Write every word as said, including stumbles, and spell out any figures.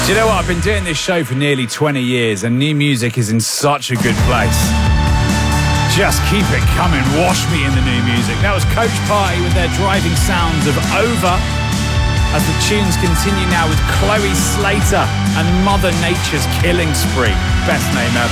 Do you know what? I've been doing this show for nearly twenty years and new music is in such a good place. Just keep it coming. Wash me in the new music. That was Coach Party with their driving sounds of Over. As the tunes continue now with Chloe Slater and Mother Nature's Killing Spree. Best name ever.